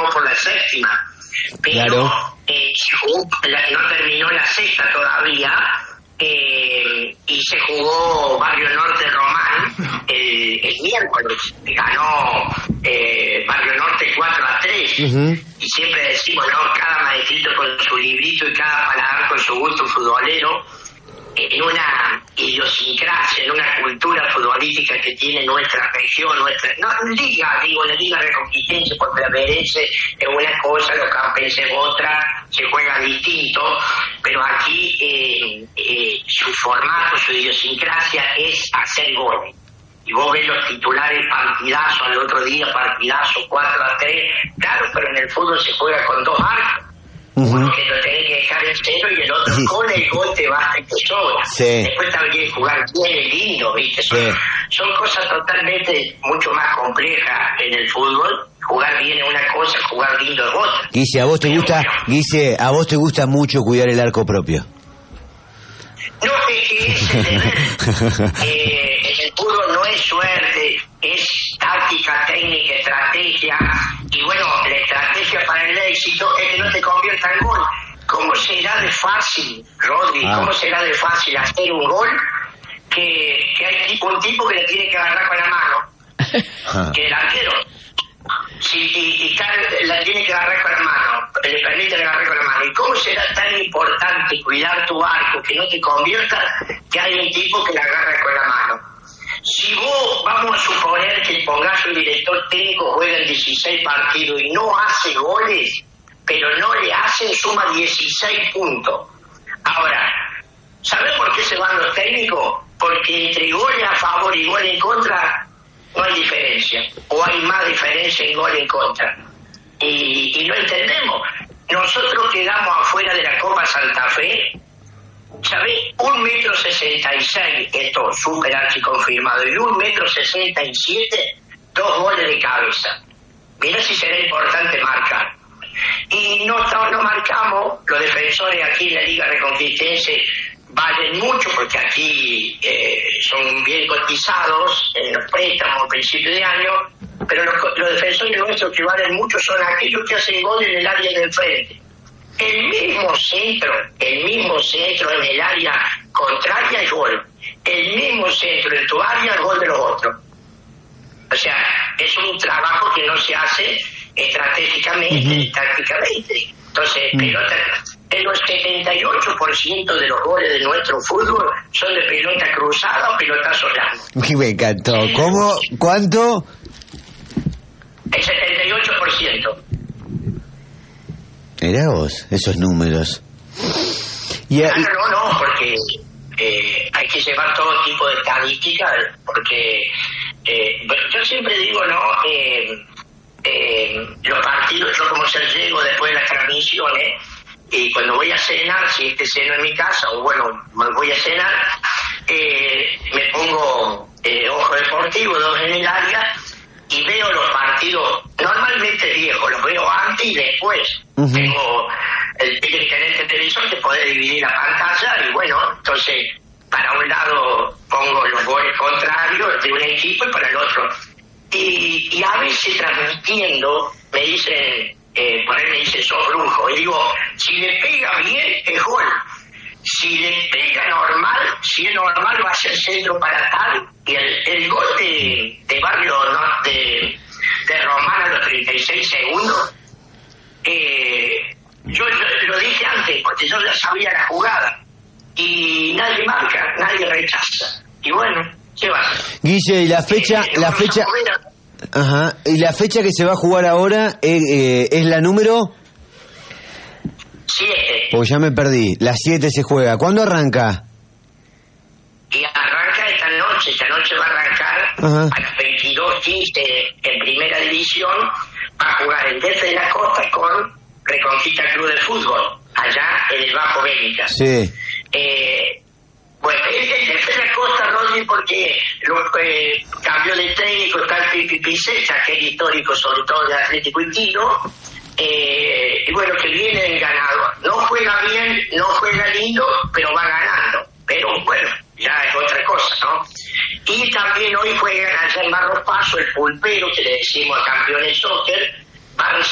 vamos por la séptima, pero claro. No terminó la sexta todavía, y se jugó Barrio Norte Román el miércoles. Ganó Barrio Norte 4-3. Uh-huh. Y siempre decimos, ¿no? Cada maestrito con su librito y cada paladar con su gusto futbolero, en una idiosincrasia, en una cultura futbolística que tiene nuestra región, la liga reconquistense por Plaverense es una cosa, los campenses es otra, se juega distinto, pero aquí su formato, su idiosincrasia es hacer goles. Y vos ves los titulares, partidazo, al otro día partidazo, 4-3, claro, pero en el fútbol se juega con dos arcos. Uno que lo tenés que dejar en cero y el otro con el gol te basta y te sobra. Sí. Después también jugar bien y lindo, ¿viste? Son cosas totalmente mucho más complejas en el fútbol. Jugar bien es una cosa, jugar lindo es otra. Guise, ¿a vos te gusta mucho cuidar el arco propio? No, es que es el deber. El fútbol no es suerte, es táctica, técnica, estrategia. Y bueno, la estrategia para el éxito es que no te convierta en gol. ¿Cómo será de fácil, Rodri? ¿Cómo será de fácil hacer un gol que hay un tipo que le tiene que agarrar con la mano? Que el arquero. Y la tiene que agarrar con la mano, le permite agarrar con la mano. ¿Y cómo será tan importante cuidar tu arco que no te convierta que hay un tipo que la agarra con la mano? Si vos, vamos a suponer que pongas un director técnico, juega en 16 partidos y no hace goles, pero no le hacen, suma 16 puntos. Ahora, ¿sabés por qué se van los técnicos? Porque entre goles a favor y goles en contra no hay diferencia, o hay más diferencia en gol en contra. Y no entendemos. Nosotros quedamos afuera de la Copa Santa Fe, ¿sabés? 1,66 m, esto súper archiconfirmado, y 1,67 m, 2 goles de cabeza. Mirá si será importante marcar. Y no marcamos, los defensores aquí en la Liga Reconquistense valen mucho porque aquí son bien cotizados en los préstamos a principio de año, pero los defensores nuestros que valen mucho son aquellos que hacen gol en el área del frente. El mismo centro en el área contraria es gol. El mismo centro en tu área es gol de los otros. O sea, es un trabajo que no se hace estratégicamente y tácticamente. Entonces, pelota, el 78% de los goles de nuestro fútbol son de pelota cruzada o pelotazo largo. Me encantó. ¿Cómo? ¿Cuánto? El 78%. Mirá vos, esos números. No, porque hay que llevar todo tipo de estadísticas, porque yo siempre digo, los partidos, yo como llego después de las transmisiones, y cuando voy a cenar, si es que ceno en mi casa, o bueno, voy a cenar, me pongo ojo deportivo, 2 en el área, y veo los partidos normalmente viejos, los veo antes y después. Tengo el excelente televisor que puede dividir la pantalla, y bueno, entonces para un lado pongo los goles contrarios de un equipo y para el otro. Y a veces transmitiendo me dicen, por ahí me dicen, sos brujo, y digo, si le pega bien es gol. Si le pega normal, si es normal va a ser centro para tal, y el gol de Barrio de Román a los 36 segundos, yo lo dije antes, porque yo ya sabía la jugada, y nadie marca, nadie rechaza, y bueno, ¿qué va a hacer? Guille, y la fecha, ajá, y la fecha que se va a jugar ahora es la número 7. Porque ya me perdí. La 7 se juega. ¿Cuándo arranca? Y arranca esta noche va a arrancar a las 22:15 en primera división, va a jugar el DF de la Costa con Reconquista Club de Fútbol, allá en el Bajo Bénica. Sí. Bueno, el DF de la Costa, Rodri, porque cambió de técnico, está el Pipi Pisecha, que es histórico sobre todo de Atlético Itino, y bueno, que viene el ganador. No juega bien, no juega lindo, pero va ganando. Pero bueno, ya es otra cosa, ¿no? Y también hoy juegan allá en Barros Paso el Pulpero, que le decimos a Campeones Soccer, van